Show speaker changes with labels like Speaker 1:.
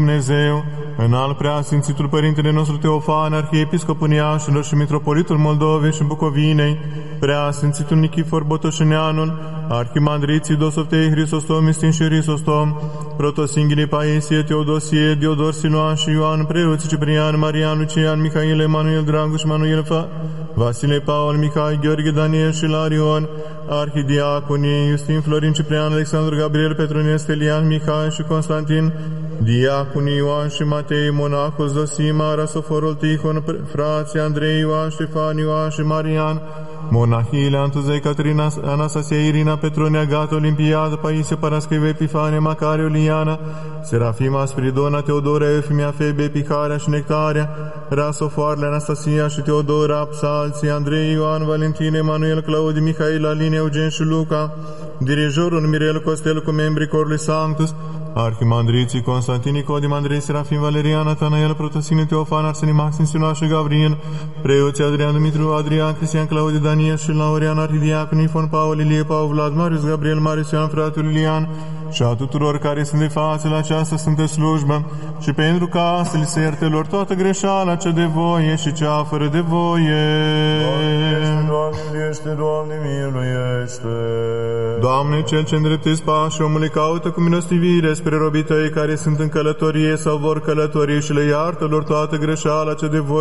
Speaker 1: Dumnezeu, înalt preasfințitul Părintele nostru Teofan, Arhiepiscopul Iașilor și Mitropolitul Moldovei și Bucovinei, preasfințitul Nichifor Botoșeneanul, Arhimandriții Dosoftei Hristostom, Mistin și Hristostom, Protosinghilii Paisie, Teodosie, Diodor Siluan și Ioan, preoții Ciprian, Marian, Lucian, Mihail, Emanuel, Dragoș, Manuel, Vasile, Paul, Mihai, Gheorghe, Daniel și Larion, Arhidiaconii, Iustin, Florin, Ciprian, Alexandru, Gabriel, Petroniu, Stelian, Mihai și Constantin, Diaconii Ioan și Matei, Monahul, Zosima, Rasoforul, Tihon, frații Andrei, Ioan, Ștefan, Ioan și Marian, Monahile, Antuzei, Caterina, Anastasia, Irina, Petronia, Gata, Olimpiadă, Paisie, Paraschive, Epifane, Macariu, Liana, Serafima, Spiridona, Teodora, Eufimia, Febe, Epicarea și Nectaria, Rasofoarele, Anastasia și Teodora, Psalții, Andrei, Ioan, Valentin, Emanuel, Claudi, Mihail, Aline, Eugen și Luca, dirijorul Mirel Costel cu membrii Corului Sanctus, Arhimandriții Constantin, Nicodim, Andrei, Serafim, Valerian, Natanael, Protosine, Teofan, Arsenim, Maxim, Sinoa și Gavrien, preoții Adrian, Dumitru, Adrian, Cristian, Claudiu, Daniel și Laurean, Arhidiacon, Ifon, Paul, Ilie, Paul, Vlad, Marius, Gabriel, Marius, Ioan, fratul Ilian, și a tuturor care sunt de față la această sfântă slujbă, și pentru ca să li se ierte lor toată greșeala cea de voie și cea fără de voie.
Speaker 2: Doamne, miluiește, Doamne, miluiește.
Speaker 1: Doamne, Cel ce îndreptezi pașii omului, caută cu milostivire spre robii tăi care sunt în călătorie sau vor călători și le iartă lor toată greșeala cea de voie